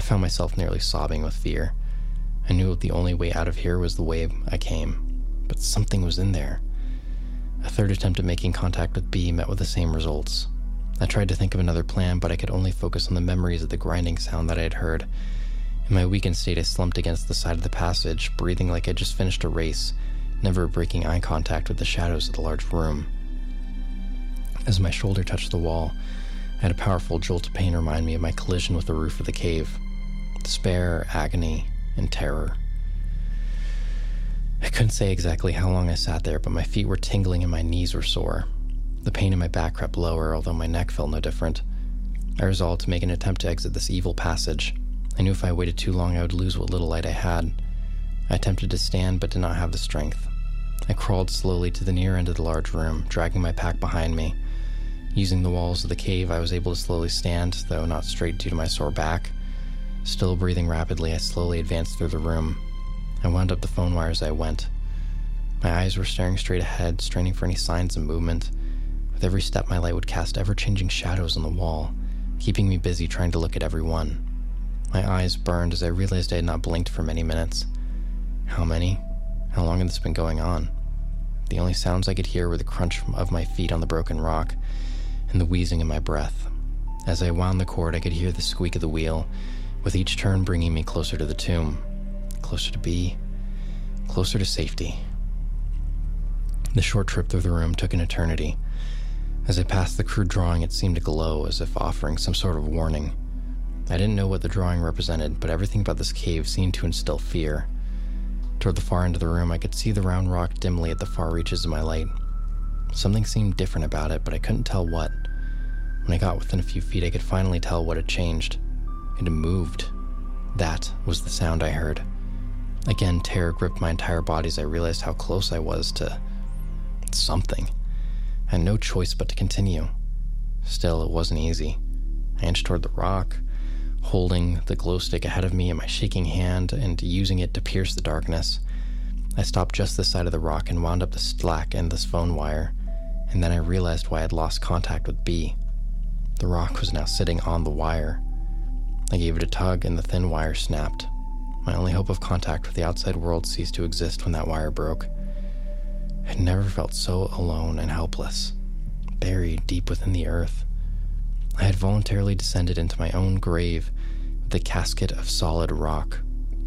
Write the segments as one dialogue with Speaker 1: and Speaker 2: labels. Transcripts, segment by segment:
Speaker 1: found myself nearly sobbing with fear. I knew the only way out of here was the way I came, but something was in there. A third attempt at making contact with B met with the same results. I tried to think of another plan, but I could only focus on the memories of the grinding sound that I had heard. In my weakened state, I slumped against the side of the passage, breathing like I'd just finished a race, never breaking eye contact with the shadows of the large room. As my shoulder touched the wall, I had a powerful jolt of pain remind me of my collision with the roof of the cave. Despair, agony, and terror. I couldn't say exactly how long I sat there, but my feet were tingling and my knees were sore. The pain in my back crept lower, although my neck felt no different. I resolved to make an attempt to exit this evil passage. I knew if I waited too long I would lose what little light I had. I attempted to stand, but did not have the strength. I crawled slowly to the near end of the large room, dragging my pack behind me. Using the walls of the cave, I was able to slowly stand, though not straight due to my sore back. Still breathing rapidly, I slowly advanced through the room. I wound up the phone wire as I went. My eyes were staring straight ahead, straining for any signs of movement. With every step, my light would cast ever-changing shadows on the wall, keeping me busy trying to look at every one. My eyes burned as I realized I had not blinked for many minutes. How many? How long had this been going on? The only sounds I could hear were the crunch of my feet on the broken rock and the wheezing in my breath. As I wound the cord, I could hear the squeak of the wheel, with each turn bringing me closer to the tomb. Closer to B, closer to safety. The short trip through the room took an eternity. As I passed the crude drawing, it seemed to glow as if offering some sort of warning. I didn't know what the drawing represented, but everything about this cave seemed to instill fear. Toward the far end of the room, I could see the round rock dimly at the far reaches of my light. Something seemed different about it, but I couldn't tell what. When I got within a few feet, I could finally tell what had changed. It had moved. That was the sound I heard. Again, terror gripped my entire body as I realized how close I was to something. I had no choice but to continue. Still, it wasn't easy. I inched toward the rock, holding the glow stick ahead of me in my shaking hand and using it to pierce the darkness. I stopped just this side of the rock and wound up the slack endless phone wire, and then I realized why I had lost contact with B. The rock was now sitting on the wire. I gave it a tug and the thin wire snapped. My only hope of contact with the outside world ceased to exist when that wire broke. I had never felt so alone and helpless, buried deep within the earth. I had voluntarily descended into my own grave with a casket of solid rock.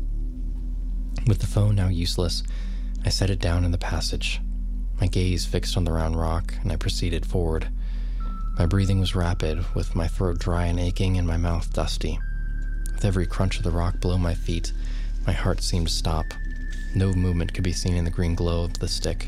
Speaker 1: With the phone now useless, I set it down in the passage, my gaze fixed on the round rock, and I proceeded forward. My breathing was rapid, with my throat dry and aching and my mouth dusty. With every crunch of the rock below my feet, my heart seemed to stop. No movement could be seen in the green glow of the stick.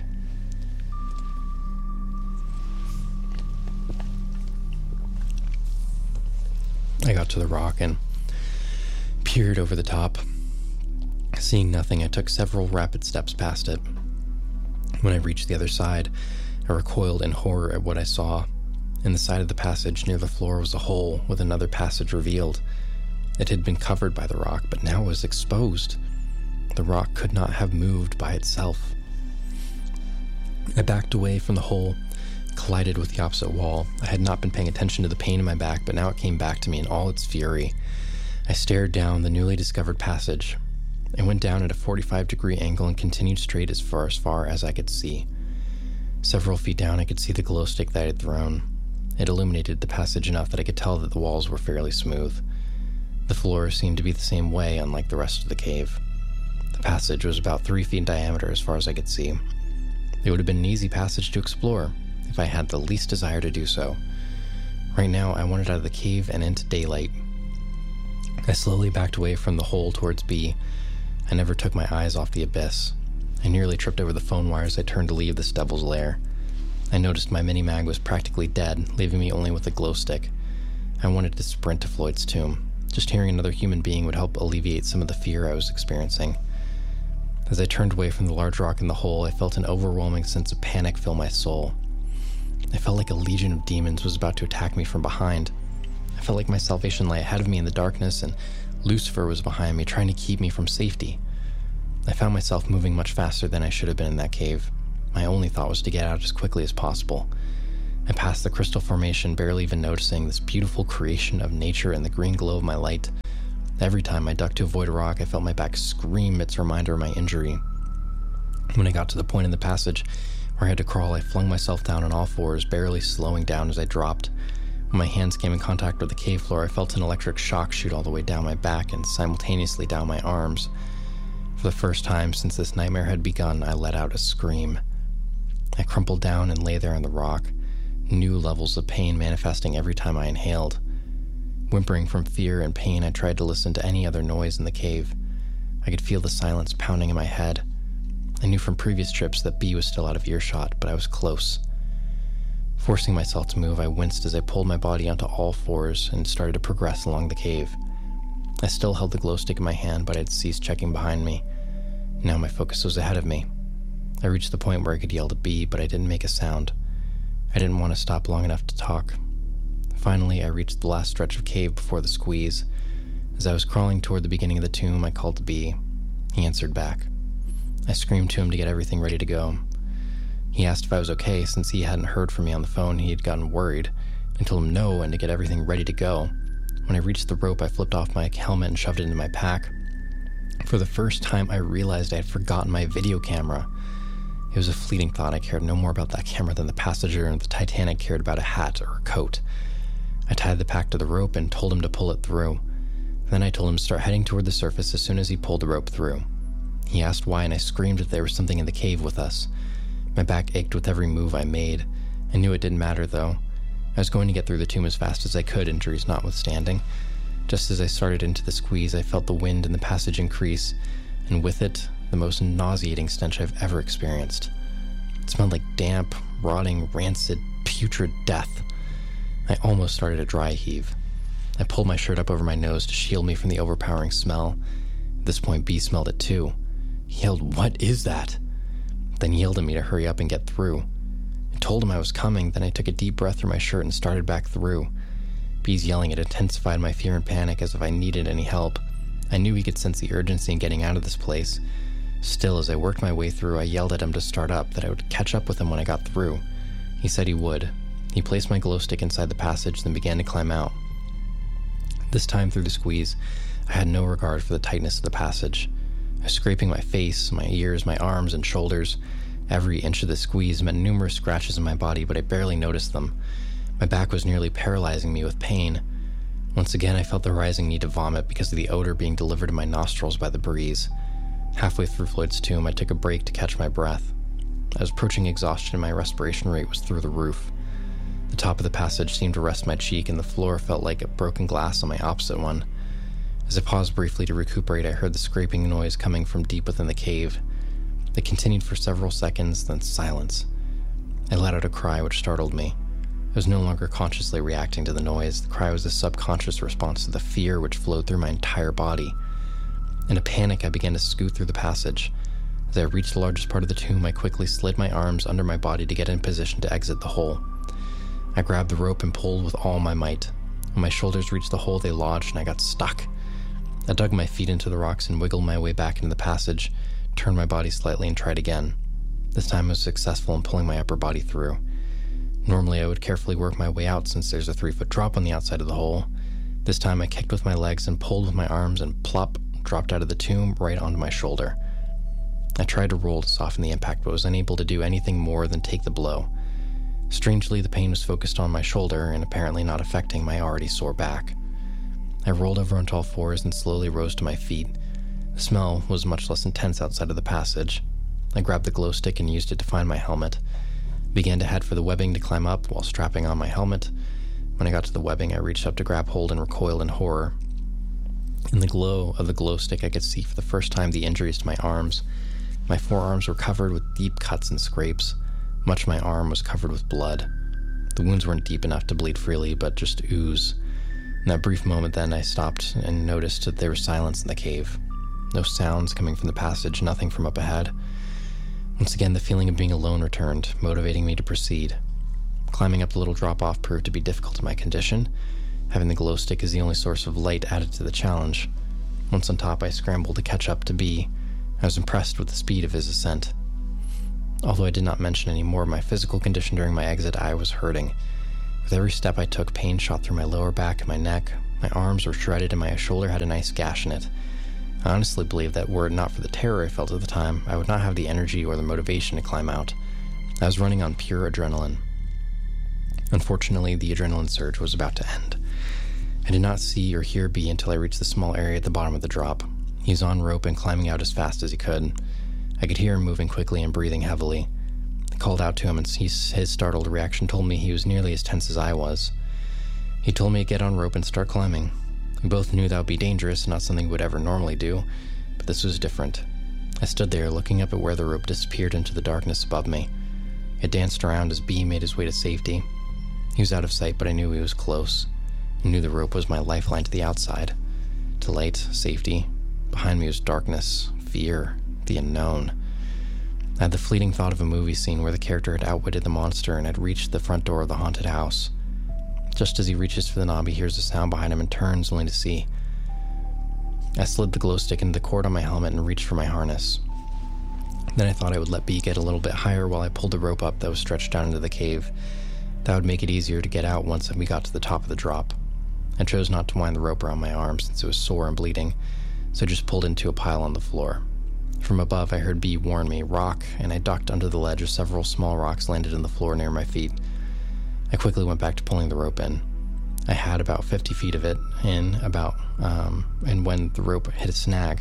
Speaker 1: I got to the rock and peered over the top. Seeing nothing, I took several rapid steps past it. When I reached the other side, I recoiled in horror at what I saw. In the side of the passage near the floor was a hole with another passage revealed. It had been covered by the rock, but now was exposed. The rock could not have moved by itself. I backed away from the hole, collided with the opposite wall. I had not been paying attention to the pain in my back, but now it came back to me in all its fury. I stared down the newly discovered passage. I went down at a 45-degree angle and continued straight as far as I could see. Several feet down, I could see the glow stick that I had thrown. It illuminated the passage enough that I could tell that the walls were fairly smooth. The floor seemed to be the same way, unlike the rest of the cave. The passage was about 3 feet in diameter as far as I could see. It would have been an easy passage to explore if I had the least desire to do so. Right now, I wanted out of the cave and into daylight. I slowly backed away from the hole towards B. I never took my eyes off the abyss. I nearly tripped over the phone wire as I turned to leave this devil's lair. I noticed my mini-mag was practically dead, leaving me only with a glow stick. I wanted to sprint to Floyd's tomb. Just hearing another human being would help alleviate some of the fear I was experiencing. As I turned away from the large rock in the hole, I felt an overwhelming sense of panic fill my soul. I felt like a legion of demons was about to attack me from behind. I felt like my salvation lay ahead of me in the darkness, and Lucifer was behind me, trying to keep me from safety. I found myself moving much faster than I should have been in that cave. My only thought was to get out as quickly as possible. I passed the crystal formation, barely even noticing this beautiful creation of nature in the green glow of my light. Every time I ducked to avoid a rock, I felt my back scream its reminder of my injury. When I got to the point in the passage where I had to crawl, I flung myself down on all fours, barely slowing down as I dropped. When my hands came in contact with the cave floor, I felt an electric shock shoot all the way down my back and simultaneously down my arms. For the first time since this nightmare had begun, I let out a scream. I crumpled down and lay there on the rock, new levels of pain manifesting every time I inhaled. Whimpering from fear and pain, I tried to listen to any other noise in the cave. I could feel the silence pounding in my head. I knew from previous trips that B was still out of earshot, but I was close. Forcing myself to move, I winced as I pulled my body onto all fours and started to progress along the cave. I still held the glow stick in my hand, but I had ceased checking behind me. Now my focus was ahead of me. I reached the point where I could yell to B, but I didn't make a sound. I didn't want to stop long enough to talk. Finally, I reached the last stretch of cave before the squeeze. As I was crawling toward the beginning of the tomb, I called to B. He answered back. I screamed to him to get everything ready to go. He asked if I was okay. Since he hadn't heard from me on the phone, he had gotten worried. I told him no and to get everything ready to go. When I reached the rope, I flipped off my helmet and shoved it into my pack. For the first time, I realized I had forgotten my video camera. It was a fleeting thought. I cared no more about that camera than the passenger and the Titanic cared about a hat or a coat. I tied the pack to the rope and told him to pull it through. Then I told him to start heading toward the surface as soon as he pulled the rope through. He asked why, and I screamed that there was something in the cave with us. My back ached with every move I made. I knew it didn't matter, though. I was going to get through the tomb as fast as I could, injuries notwithstanding. Just as I started into the squeeze, I felt the wind in the passage increase, and with it, the most nauseating stench I've ever experienced. It smelled like damp, rotting, rancid, putrid death. I almost started a dry heave. I pulled my shirt up over my nose to shield me from the overpowering smell. At this point, B smelled it too. He yelled, "What is that?" Then yelled at me to hurry up and get through. I told him I was coming, then I took a deep breath through my shirt and started back through. B's yelling had intensified my fear and panic as if I needed any help. I knew he could sense the urgency in getting out of this place. Still, as I worked my way through, I yelled at him to start up, that I would catch up with him when I got through. He said he would. He placed my glow stick inside the passage, then began to climb out. This time through the squeeze, I had no regard for the tightness of the passage. I was scraping my face, my ears, my arms, and shoulders. Every inch of the squeeze meant numerous scratches in my body, but I barely noticed them. My back was nearly paralyzing me with pain. Once again, I felt the rising need to vomit because of the odor being delivered to my nostrils by the breeze. Halfway through Floyd's tomb, I took a break to catch my breath. I was approaching exhaustion and my respiration rate was through the roof. The top of the passage seemed to rest my cheek, and the floor felt like a broken glass on my opposite one. As I paused briefly to recuperate, I heard the scraping noise coming from deep within the cave. It continued for several seconds, then silence. I let out a cry which startled me. I was no longer consciously reacting to the noise. The cry was a subconscious response to the fear which flowed through my entire body. In a panic, I began to scoot through the passage. As I reached the largest part of the tomb, I quickly slid my arms under my body to get in position to exit the hole. I grabbed the rope and pulled with all my might. When my shoulders reached the hole, they lodged and I got stuck. I dug my feet into the rocks and wiggled my way back into the passage, turned my body slightly and tried again. This time I was successful in pulling my upper body through. Normally I would carefully work my way out since there's a 3-foot drop on the outside of the hole. This time I kicked with my legs and pulled with my arms and plop, dropped out of the tomb right onto my shoulder. I tried to roll to soften the impact, but was unable to do anything more than take the blow. Strangely, the pain was focused on my shoulder and apparently not affecting my already sore back. I rolled over onto all fours and slowly rose to my feet. The smell was much less intense outside of the passage. I grabbed the glow stick and used it to find my helmet. Began to head for the webbing to climb up while strapping on my helmet. When I got to the webbing, I reached up to grab hold and recoiled in horror. In the glow of the glow stick, I could see for the first time the injuries to my arms. My forearms were covered with deep cuts and scrapes. Much of my arm was covered with blood. The wounds weren't deep enough to bleed freely, but just ooze. In that brief moment then, I stopped and noticed that there was silence in the cave. No sounds coming from the passage, nothing from up ahead. Once again, the feeling of being alone returned, motivating me to proceed. Climbing up the little drop-off proved to be difficult in my condition. Having the glow stick as the only source of light added to the challenge. Once on top, I scrambled to catch up to B. I was impressed with the speed of his ascent. Although I did not mention any more of my physical condition during my exit, I was hurting. With every step I took, pain shot through my lower back and my neck. My arms were shredded and my shoulder had a nice gash in it. I honestly believe that were it not for the terror I felt at the time, I would not have the energy or the motivation to climb out. I was running on pure adrenaline. Unfortunately, the adrenaline surge was about to end. I did not see or hear B until I reached the small area at the bottom of the drop. He was on rope and climbing out as fast as he could. I could hear him moving quickly and breathing heavily. I called out to him, and his startled reaction told me he was nearly as tense as I was. He told me to get on rope and start climbing. We both knew that would be dangerous and not something we would ever normally do, but this was different. I stood there looking up at where the rope disappeared into the darkness above me. It danced around as B made his way to safety. He was out of sight, but I knew he was close. I knew the rope was my lifeline to the outside, to light, safety. Behind me was darkness, fear, the unknown. I had the fleeting thought of a movie scene where the character had outwitted the monster and had reached the front door of the haunted house. Just as he reaches for the knob, he hears a sound behind him and turns, only to see. I slid the glow stick into the cord on my helmet and reached for my harness. Then I thought I would let B get a little bit higher while I pulled the rope up that was stretched down into the cave. That would make it easier to get out once we got to the top of the drop. I chose not to wind the rope around my arm since it was sore and bleeding, so I just pulled into a pile on the floor. From above, I heard B warn me, "Rock," and I ducked under the ledge as several small rocks landed on the floor near my feet. I quickly went back to pulling the rope in. I had about 50 feet of it in, and when the rope hit a snag,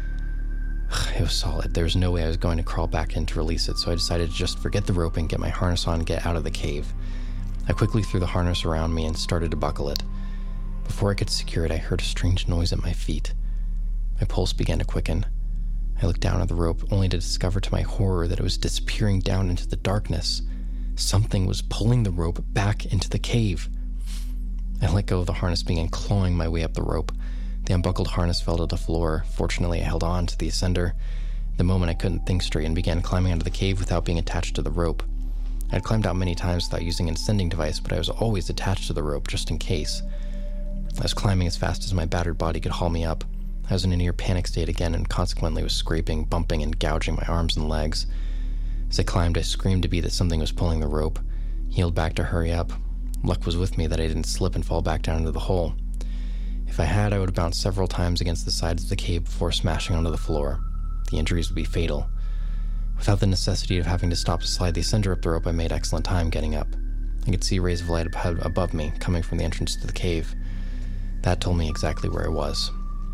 Speaker 1: it was solid. There was no way I was going to crawl back in to release it, so I decided to just forget the rope and get my harness on and get out of the cave. I quickly threw the harness around me and started to buckle it. Before I could secure it, I heard a strange noise at my feet. My pulse began to quicken. I looked down at the rope, only to discover to my horror that it was disappearing down into the darkness. Something was pulling the rope back into the cave. I let go of the harness, began clawing my way up the rope. The unbuckled harness fell to the floor. Fortunately, I held on to the ascender. The moment I couldn't think straight and began climbing out of the cave without being attached to the rope. I had climbed out many times without using an ascending device, but I was always attached to the rope, just in case. I was climbing as fast as my battered body could haul me up. I was in a near panic state again and consequently was scraping, bumping, and gouging my arms and legs. As I climbed, I screamed to B that something was pulling the rope. He yelled back to hurry up. Luck was with me that I didn't slip and fall back down into the hole. If I had, I would have bounced several times against the sides of the cave before smashing onto the floor. The injuries would be fatal. Without the necessity of having to stop to slide the ascender up the rope, I made excellent time getting up. I could see rays of light above me, coming from the entrance to the cave. That told me exactly where I was.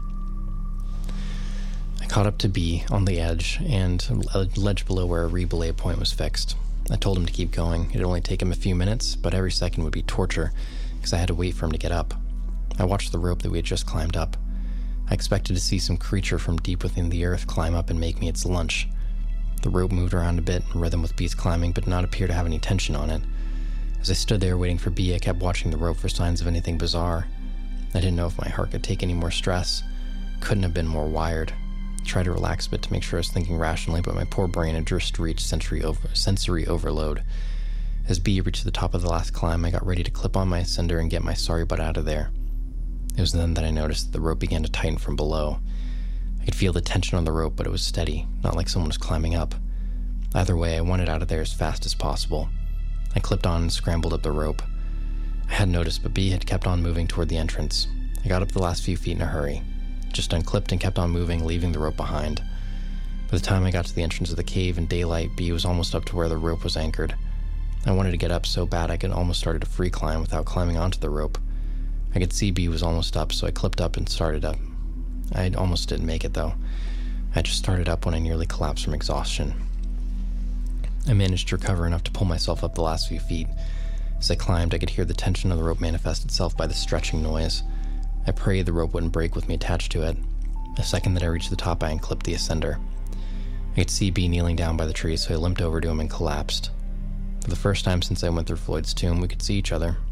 Speaker 1: I caught up to B on the edge and a ledge below where a rebelay point was fixed. I told him to keep going. It'd only take him a few minutes, but every second would be torture, because I had to wait for him to get up. I watched the rope that we had just climbed up. I expected to see some creature from deep within the earth climb up and make me its lunch. The rope moved around a bit in rhythm with B's climbing, but did not appear to have any tension on it. As I stood there waiting for B, I kept watching the rope for signs of anything bizarre. I didn't know if my heart could take any more stress. Couldn't have been more wired. I tried to relax a bit to make sure I was thinking rationally, but my poor brain had just reached sensory overload. As B reached the top of the last climb, I got ready to clip on my ascender and get my sorry butt out of there. It was then that I noticed that the rope began to tighten from below. I could feel the tension on the rope, but it was steady, not like someone was climbing up. Either way, I wanted out of there as fast as possible. I clipped on and scrambled up the rope. I hadn't noticed, but B had kept on moving toward the entrance. I got up the last few feet in a hurry. Just unclipped and kept on moving, leaving the rope behind. By the time I got to the entrance of the cave in daylight, B was almost up to where the rope was anchored. I wanted to get up so bad I could almost started a free climb without climbing onto the rope. I could see B was almost up, so I clipped up and started up. I almost didn't make it, though. I just started up when I nearly collapsed from exhaustion. I managed to recover enough to pull myself up the last few feet. As I climbed, I could hear the tension of the rope manifest itself by the stretching noise. I prayed the rope wouldn't break with me attached to it. The second that I reached the top, I unclipped the ascender. I could see B kneeling down by the tree, so I limped over to him and collapsed. For the first time since I went through Floyd's tomb, we could see each other.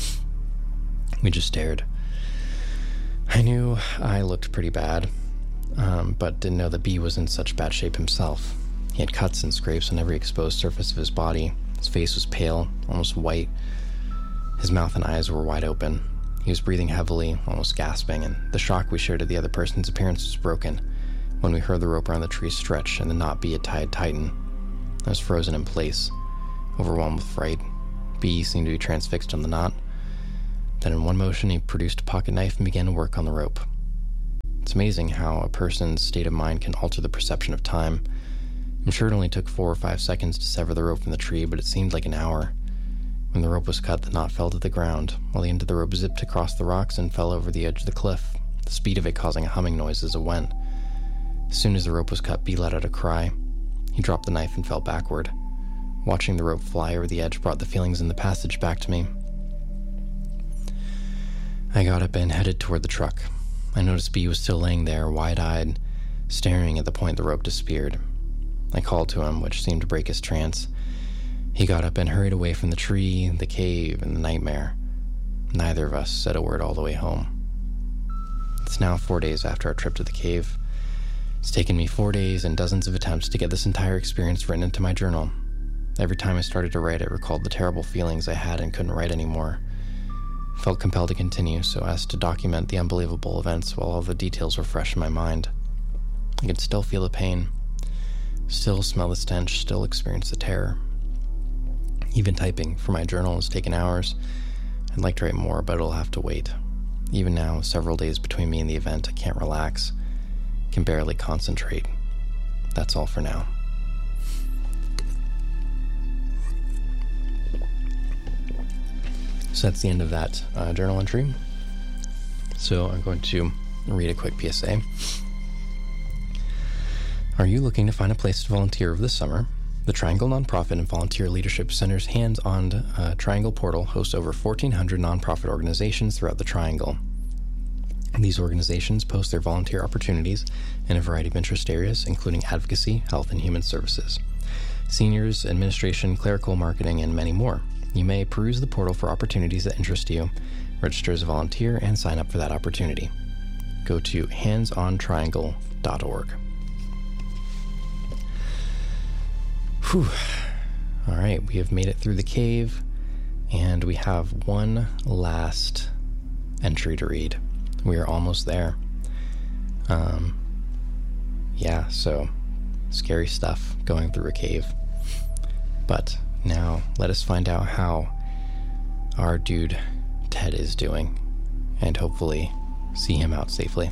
Speaker 1: We just stared. I knew I looked pretty bad, but didn't know that B was in such bad shape himself. He had cuts and scrapes on every exposed surface of his body. His face was pale, almost white. His mouth and eyes were wide open. He was breathing heavily, almost gasping, and the shock we shared at the other person's appearance was broken when we heard the rope around the tree stretch and the knot B had tied tighten. I was frozen in place, overwhelmed with fright. B seemed to be transfixed on the knot. Then in one motion, he produced a pocket knife and began to work on the rope. It's amazing how a person's state of mind can alter the perception of time. I'm sure it only took 4 or 5 seconds to sever the rope from the tree, but it seemed like an hour. When the rope was cut, the knot fell to the ground, while the end of the rope zipped across the rocks and fell over the edge of the cliff, the speed of it causing a humming noise as it went. As soon as the rope was cut, B let out a cry. He dropped the knife and fell backward. Watching the rope fly over the edge brought the feelings in the passage back to me. I got up and headed toward the truck. I noticed B was still laying there, wide-eyed, staring at the point the rope disappeared. I called to him, which seemed to break his trance. He got up and hurried away from the tree, the cave, and the nightmare. Neither of us said a word all the way home. It's now 4 days after our trip to the cave. It's taken me 4 days and dozens of attempts to get this entire experience written into my journal. Every time I started to write, it recalled the terrible feelings I had and couldn't write anymore. I felt compelled to continue so as to document the unbelievable events while all the details were fresh in my mind. I could still feel the pain, still smell the stench, still experience the terror. Even typing for my journal has taken hours. I'd like to write more, but it'll have to wait. Even now, several days between me and the event, I can't relax, can barely concentrate. That's all for now. So that's the end of that journal entry. So I'm going to read a quick PSA. Are you looking to find a place to volunteer over the summer? The Triangle Nonprofit and Volunteer Leadership Center's hands-on Triangle portal hosts over 1,400 nonprofit organizations throughout the Triangle. These organizations post their volunteer opportunities in a variety of interest areas, including advocacy, health, and human services, seniors, administration, clerical, marketing, and many more. You may peruse the portal for opportunities that interest you, register as a volunteer, and sign up for that opportunity. Go to handsontriangle.org. Whew. All right, we have made it through the cave, and we have one last entry to read. We are almost there. Yeah, so scary stuff going through a cave. But now let us find out how our dude Ted is doing, and hopefully see him out safely.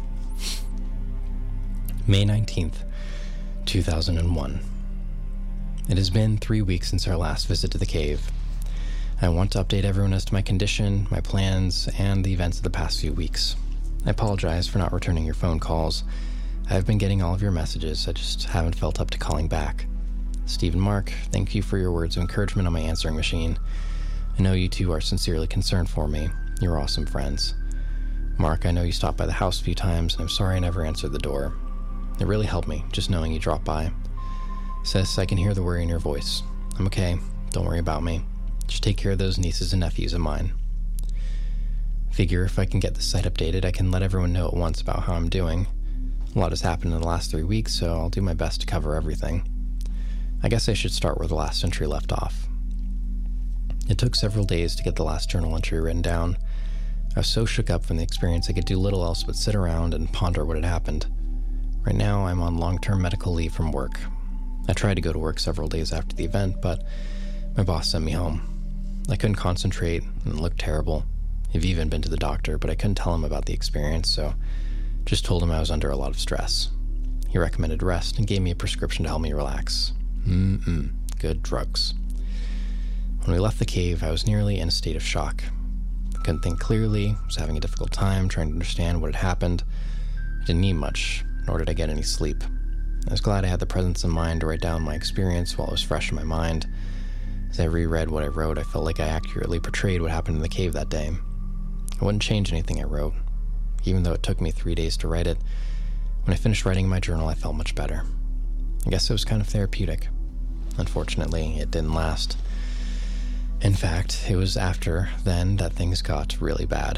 Speaker 1: May 19th, 2001. It has been 3 weeks since our last visit to the cave. I want to update everyone as to my condition, my plans, and the events of the past few weeks. I apologize for not returning your phone calls. I have been getting all of your messages, I just haven't felt up to calling back. Steve and Mark, thank you for your words of encouragement on my answering machine. I know you two are sincerely concerned for me. You're awesome friends. Mark, I know you stopped by the house a few times, and I'm sorry I never answered the door. It really helped me, just knowing you dropped by. Sis, I can hear the worry in your voice. I'm okay. Don't worry about me. Just take care of those nieces and nephews of mine. Figure if I can get the site updated, I can let everyone know at once about how I'm doing. A lot has happened in the last 3 weeks, so I'll do my best to cover everything. I guess I should start where the last entry left off. It took several days to get the last journal entry written down. I was so shook up from the experience I could do little else but sit around and ponder what had happened. Right now, I'm on long-term medical leave from work. I tried to go to work several days after the event, but my boss sent me home. I couldn't concentrate and looked terrible. I've even been to the doctor, but I couldn't tell him about the experience, so just told him I was under a lot of stress. He recommended rest and gave me a prescription to help me relax. Good drugs. When we left the cave, I was nearly in a state of shock. I couldn't think clearly, was having a difficult time trying to understand what had happened. I didn't eat much, nor did I get any sleep. I was glad I had the presence of mind to write down my experience while it was fresh in my mind. As I reread what I wrote, I felt like I accurately portrayed what happened in the cave that day. I wouldn't change anything I wrote, even though it took me 3 days to write it. When I finished writing my journal, I felt much better. I guess it was kind of therapeutic. Unfortunately, it didn't last. In fact, it was after then that things got really bad.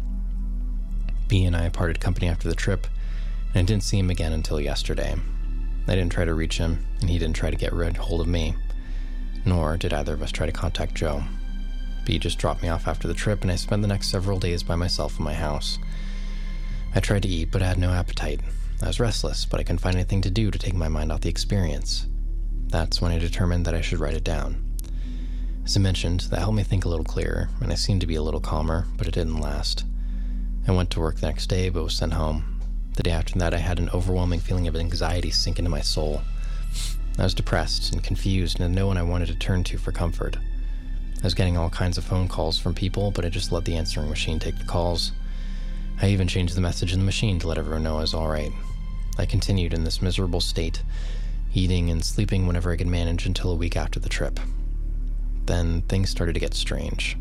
Speaker 1: B and I parted company after the trip, and I didn't see him again until yesterday. I didn't try to reach him, and he didn't try to get hold of me. Nor did either of us try to contact Joe. B just dropped me off after the trip, and I spent the next several days by myself in my house. I tried to eat, but I had no appetite. I was restless, but I couldn't find anything to do to take my mind off the experience. That's when I determined that I should write it down. As I mentioned, that helped me think a little clearer, and I seemed to be a little calmer, but it didn't last. I went to work the next day, but was sent home. The day after that, I had an overwhelming feeling of anxiety sink into my soul. I was depressed and confused and had no one I wanted to turn to for comfort. I was getting all kinds of phone calls from people, but I just let the answering machine take the calls. I even changed the message in the machine to let everyone know I was all right. I continued in this miserable state, eating and sleeping whenever I could manage until a week after the trip. Then things started to get strange.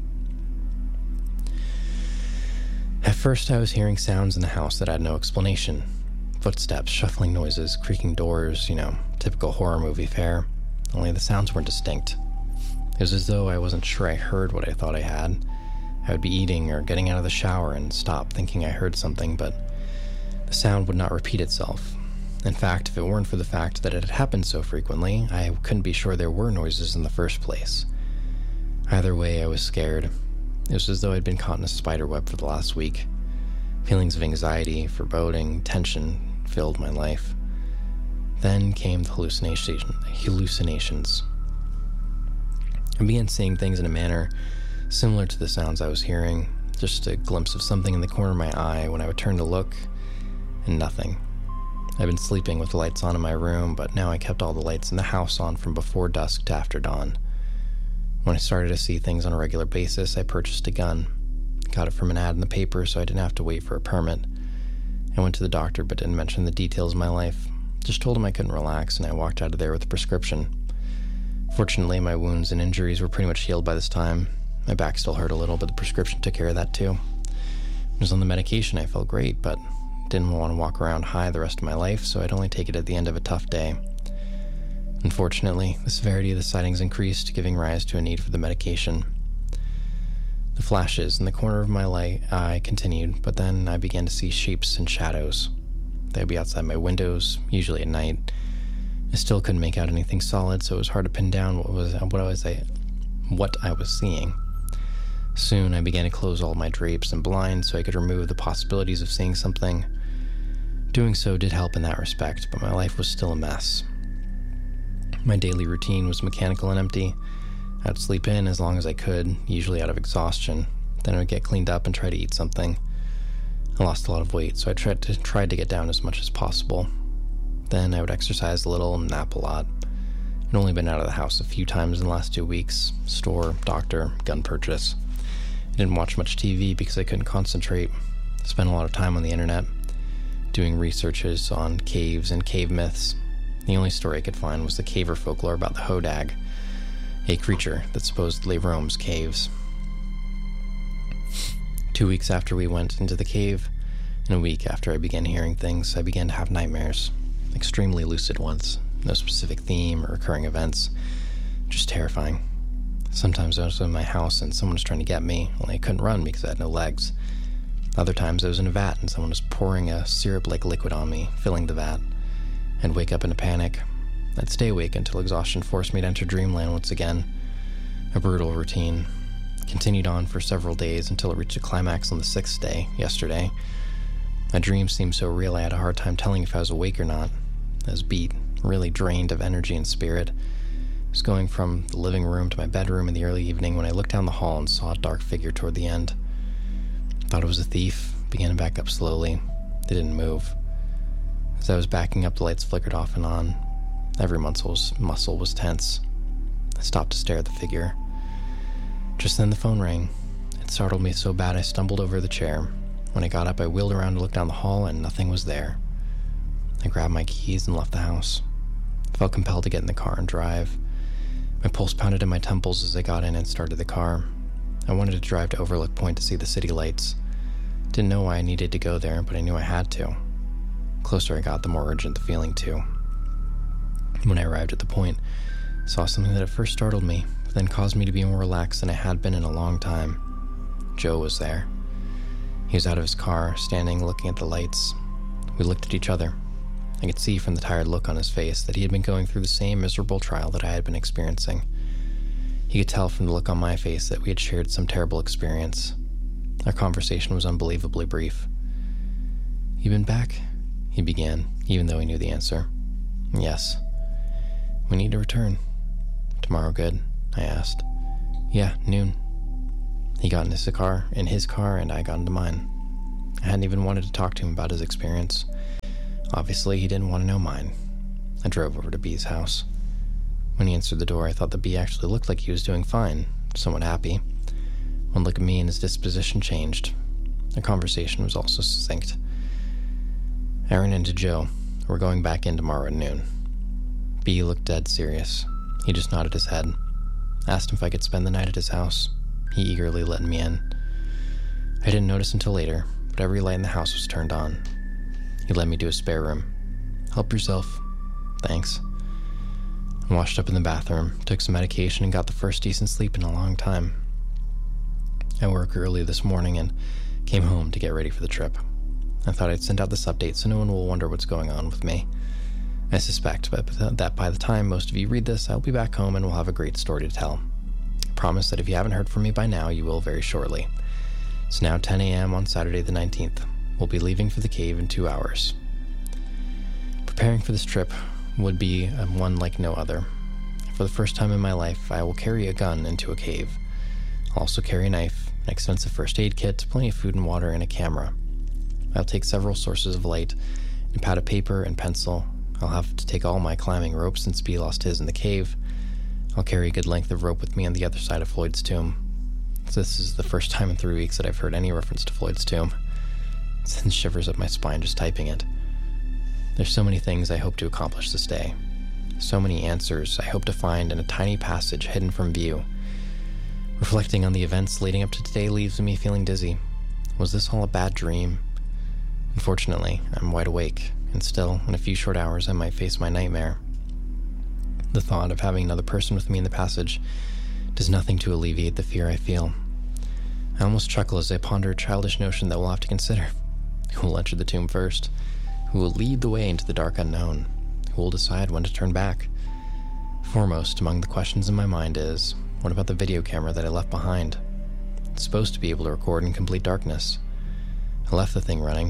Speaker 1: At first, I was hearing sounds in the house that had no explanation. Footsteps, shuffling noises, creaking doors, typical horror movie fare. Only the sounds weren't distinct. It was as though I wasn't sure I heard what I thought I had. I would be eating or getting out of the shower and stop thinking I heard something, but the sound would not repeat itself. In fact, if it weren't for the fact that it had happened so frequently, I couldn't be sure there were noises in the first place. Either way, I was scared. It was as though I'd been caught in a spider web for the last week. Feelings of anxiety, foreboding, tension filled my life. Then came the hallucinations. I began seeing things in a manner similar to the sounds I was hearing, just a glimpse of something in the corner of my eye when I would turn to look, and nothing. I'd been sleeping with the lights on in my room, but now I kept all the lights in the house on from before dusk to after dawn. When I started to see things on a regular basis, I purchased a gun. Got it from an ad in the paper so I didn't have to wait for a permit. I went to the doctor but didn't mention the details of my life. Just told him I couldn't relax, and I walked out of there with a prescription. Fortunately, my wounds and injuries were pretty much healed by this time. My back still hurt a little, but the prescription took care of that too. When I was on the medication, I felt great, but didn't want to walk around high the rest of my life, so I'd only take it at the end of a tough day. Unfortunately, the severity of the sightings increased, giving rise to a need for the medication. The flashes in the corner of my eye continued, but then I began to see shapes and shadows. They would be outside my windows, usually at night. I still couldn't make out anything solid, so it was hard to pin down what I was seeing. Soon, I began to close all my drapes and blinds so I could remove the possibilities of seeing something. Doing so did help in that respect, but my life was still a mess. My daily routine was mechanical and empty. I'd sleep in as long as I could, usually out of exhaustion. Then I would get cleaned up and try to eat something. I lost a lot of weight, so I tried to get down as much as possible. Then I would exercise a little and nap a lot. I'd only been out of the house a few times in the last 2 weeks. Store, doctor, gun purchase. I didn't watch much TV because I couldn't concentrate. Spent a lot of time on the internet, doing researches on caves and cave myths. The only story I could find was the caver folklore about the Hodag, a creature that supposedly roams caves. 2 weeks after we went into the cave, and a week after I began hearing things, I began to have nightmares. Extremely lucid ones. No specific theme or recurring events. Just terrifying. Sometimes I was in my house and someone was trying to get me, only I couldn't run because I had no legs. Other times I was in a vat and someone was pouring a syrup-like liquid on me, filling the vat. I'd wake up in a panic. I'd stay awake until exhaustion forced me to enter dreamland once again. A brutal routine. Continued on for several days until it reached a climax on the 6th day, yesterday. My dreams seemed so real I had a hard time telling if I was awake or not. I was beat, really drained of energy and spirit. I was going from the living room to my bedroom in the early evening when I looked down the hall and saw a dark figure toward the end. Thought it was a thief, began to back up slowly. They didn't move. As I was backing up, the lights flickered off and on. Every muscle was tense. I stopped to stare at the figure. Just then the phone rang. It startled me so bad I stumbled over the chair. When I got up, I wheeled around to look down the hall and nothing was there. I grabbed my keys and left the house. I felt compelled to get in the car and drive. My pulse pounded in my temples as I got in and started the car. I wanted to drive to Overlook Point to see the city lights. Didn't know why I needed to go there, but I knew I had to. The closer I got, the more urgent the feeling too. When I arrived at the point, I saw something that at first startled me, but then caused me to be more relaxed than I had been in a long time. Joe was there. He was out of his car, standing looking at the lights. We looked at each other. I could see from the tired look on his face that he had been going through the same miserable trial that I had been experiencing. He could tell from the look on my face that we had shared some terrible experience. Our conversation was unbelievably brief. "You been back?" he began, even though he knew the answer. "Yes." "We need to return." "Tomorrow good?" I asked. Yeah, noon. He got in his car, and I got into mine. I hadn't even wanted to talk to him about his experience. Obviously, he didn't want to know mine. I drove over to B's house. When he answered the door, I thought that B actually looked like he was doing fine, somewhat happy. One look at me and his disposition changed. Our conversation was also succinct. I ran into Joe. We're going back in tomorrow at noon. B looked dead serious. He just nodded his head. Asked him if I could spend the night at his house. He eagerly let me in. I didn't notice until later, but every light in the house was turned on. He led me to a spare room. Help yourself. Thanks. I washed up in the bathroom, took some medication, and got the first decent sleep in a long time. I woke early this morning and came home to get ready for the trip. I thought I'd send out this update so no one will wonder what's going on with me. I suspect that by the time most of you read this, I'll be back home and we'll have a great story to tell. I promise that if you haven't heard from me by now, you will very shortly. It's now 10 a.m. on Saturday the 19th. We'll be leaving for the cave in 2 hours. Preparing for this trip would be one like no other. For the first time in my life, I will carry a gun into a cave. I'll also carry a knife, an extensive first aid kit, plenty of food and water, and a camera. I'll take several sources of light, and a pad of paper and pencil. I'll have to take all my climbing ropes since B lost his in the cave. I'll carry a good length of rope with me on the other side of Floyd's tomb. This is the first time in 3 weeks that I've heard any reference to Floyd's tomb. It sends shivers up my spine just typing it. There's so many things I hope to accomplish this day. So many answers I hope to find in a tiny passage hidden from view. Reflecting on the events leading up to today leaves me feeling dizzy. Was this all a bad dream? Unfortunately, I'm wide awake, and still, in a few short hours, I might face my nightmare. The thought of having another person with me in the passage does nothing to alleviate the fear I feel. I almost chuckle as I ponder a childish notion that we'll have to consider. Who will enter the tomb first? Who will lead the way into the dark unknown? Who will decide when to turn back? Foremost among the questions in my mind is, what about the video camera that I left behind? It's supposed to be able to record in complete darkness. I left the thing running,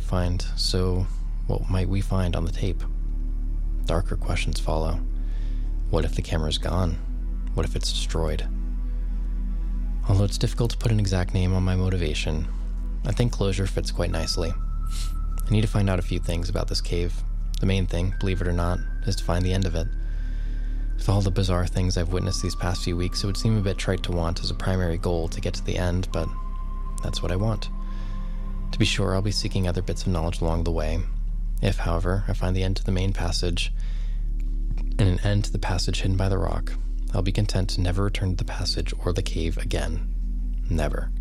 Speaker 1: what might we find on the tape? Darker questions follow. What if the camera's gone? What if it's destroyed? Although it's difficult to put an exact name on my motivation, I think closure fits quite nicely. I need to find out a few things about this cave. The main thing, believe it or not, is to find the end of it. With all the bizarre things I've witnessed these past few weeks, it would seem a bit trite to want as a primary goal to get to the end, but that's what I want. To be sure, I'll be seeking other bits of knowledge along the way. If, however, I find the end to the main passage and an end to the passage hidden by the rock, I'll be content to never return to the passage or the cave again. Never.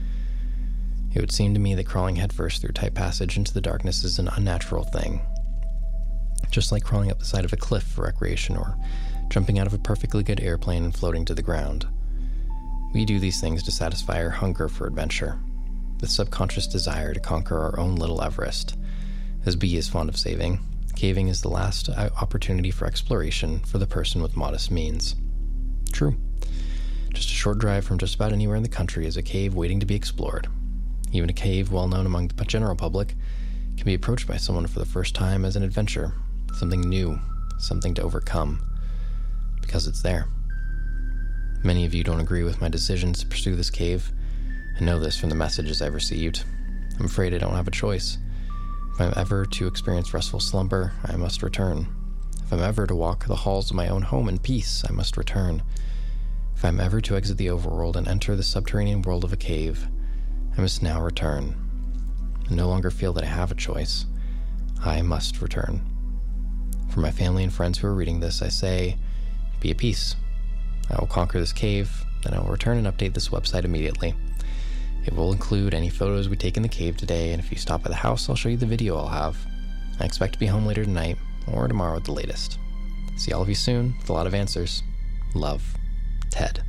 Speaker 1: It would seem to me that crawling headfirst through a tight passage into the darkness is an unnatural thing. Just like crawling up the side of a cliff for recreation or jumping out of a perfectly good airplane and floating to the ground. We do these things to satisfy our hunger for adventure, the subconscious desire to conquer our own little Everest. As B is fond of saying, caving is the last opportunity for exploration for the person with modest means. True. Just a short drive from just about anywhere in the country is a cave waiting to be explored. Even a cave well known among the general public can be approached by someone for the first time as an adventure, something new, something to overcome, because it's there. Many of you don't agree with my decisions to pursue this cave. I know this from the messages I've received. I'm afraid I don't have a choice. If I'm ever to experience restful slumber, I must return. If I'm ever to walk the halls of my own home in peace, I must return. If I'm ever to exit the overworld and enter the subterranean world of a cave, I must now return. I no longer feel that I have a choice. I must return. For my family and friends who are reading this, I say, be at peace. I will conquer this cave, then I will return and update this website immediately. It will include any photos we take in the cave today, and if you stop by the house, I'll show you the video I'll have. I expect to be home later tonight, or tomorrow at the latest. See all of you soon, with a lot of answers. Love, Ted.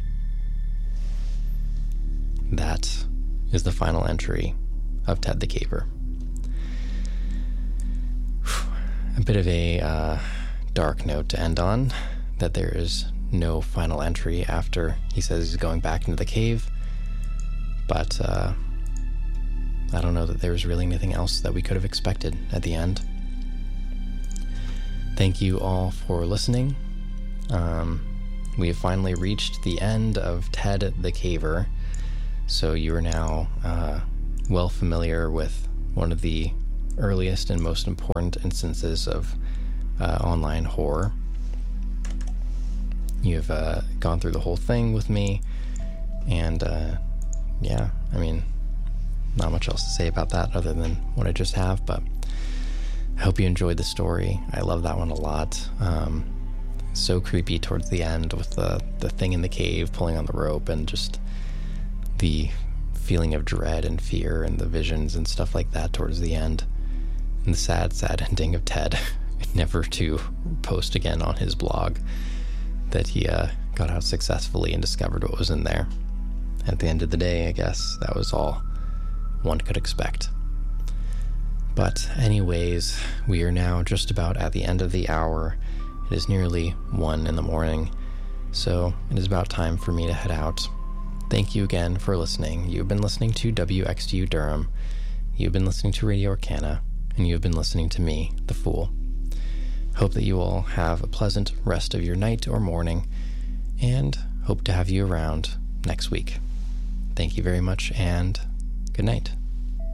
Speaker 1: That is the final entry of Ted the Caver. A bit of a dark note to end on, that there is no final entry after he says he's going back into the cave, but I don't know that there was really anything else that we could have expected at the end. Thank you all for listening. we have finally reached the end of Ted the Caver. So you are now well familiar with one of the earliest and most important instances of online horror. You've gone through the whole thing with me, and yeah, I mean, not much else to say about that other than what I just have, but I hope you enjoyed the story. I love that one a lot. So creepy towards the end with the thing in the cave pulling on the rope, and just the feeling of dread and fear and the visions and stuff like that towards the end. And the sad ending of Ted never to post again on his blog that he got out successfully and discovered what was in there. At the end of the day, I guess that was all one could expect. But anyways, we are now just about at the end of the hour. It is nearly 1 a.m, so it is about time for me to head out. Thank you again for listening. You've been listening to WXDU Durham. You've been listening to Radio Arcana, and you've been listening to me, The Fool. Hope that you all have a pleasant rest of your night or morning, and hope to have you around next week. Thank you very much, and good night.